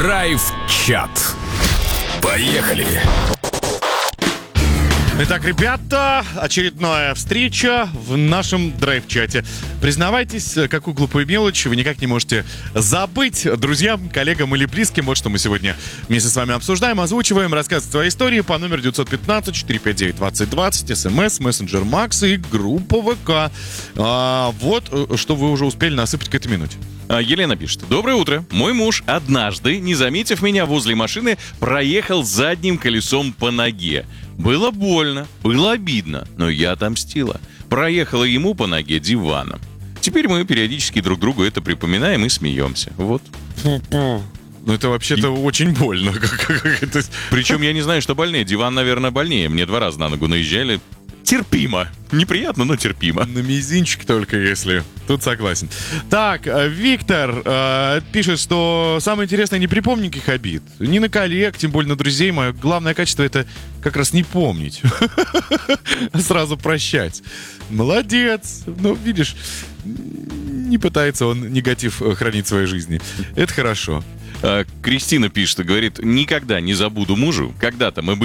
Драйв-чат. Поехали! Итак, ребята, очередная встреча в нашем драйв-чате. Признавайтесь, какую глупую мелочь вы никак не можете забыть друзьям, коллегам или близким. Вот что мы сегодня вместе с вами обсуждаем, озвучиваем, рассказываем свои истории по номеру 915-459-2020, смс, мессенджер Макс и группа ВК. Вот что вы уже успели насыпать к этой минуте. Елена пишет. Доброе утро. Мой муж однажды, не заметив меня возле машины, проехал задним колесом по ноге. Было больно, было обидно, но я отомстила. Проехала ему по ноге диваном. Теперь мы периодически друг другу это припоминаем и смеемся. Вот. Ну, это вообще-то очень больно. Причем я не знаю, что больнее. Диван, наверное, больнее. Мне 2 раза на ногу наезжали. Терпимо. Неприятно, но терпимо. На мизинчик только, если. Тут согласен. Так, Виктор пишет, что самое интересное, не припомни никаких обид. Ни на коллег, тем более на друзей. Мое главное качество — это как раз не помнить. Сразу прощать. Молодец. Ну, видишь, не пытается он негатив хранить в своей жизни. Это хорошо. Кристина пишет и говорит, никогда не забуду мужу. Когда-то мы были